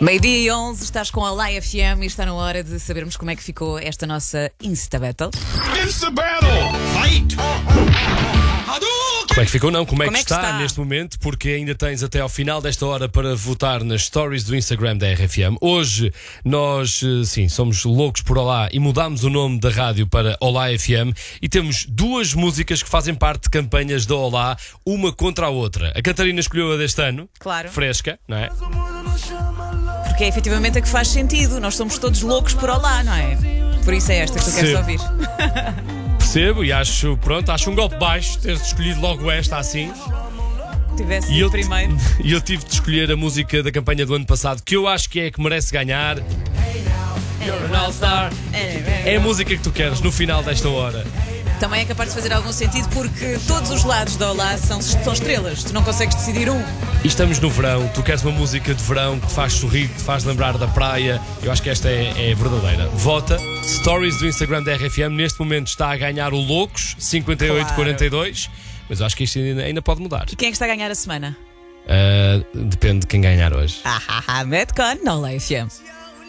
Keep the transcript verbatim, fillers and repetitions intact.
Meio-dia e onze, estás com a Olá F M e está na hora de sabermos como é que ficou esta nossa Insta Battle. Insta Battle! Fight! Como é que ficou? Não, como é, Como que, é que está, está neste momento? Porque ainda tens até ao final desta hora para votar nas stories do Instagram da R F M. Hoje nós, sim, somos loucos por Olá e mudámos o nome da rádio para Olá F M e temos duas músicas que fazem parte de campanhas da Olá, uma contra a outra. A Catarina escolheu a deste ano, Claro. fresca, não é? Porque é efetivamente a que faz sentido. Nós somos todos loucos por Olá, não é? Por isso é esta que tu queres Sim. ouvir. Percebo e acho, pronto, acho um golpe baixo teres escolhido logo esta assim. Tivesse E ido eu, primeiro. e eu tive de escolher a música da campanha do ano passado, que eu acho que é a que merece ganhar. É a música que tu queres no final desta hora. Também é capaz de fazer algum sentido porque todos os lados da Olá são, são estrelas. Tu não consegues decidir um. E estamos no verão, tu queres uma música de verão que te faz sorrir, que te faz lembrar da praia. Eu acho que esta é, é verdadeira. Vota. Stories do Instagram da R F M. Neste momento está a ganhar o Loucos, cinquenta e oito a quarenta e dois. Mas eu acho que isto ainda, ainda pode mudar. E quem é que está a ganhar a semana? Uh, depende de quem ganhar hoje. Ah, ah, ah, Metcon, na Olá F M.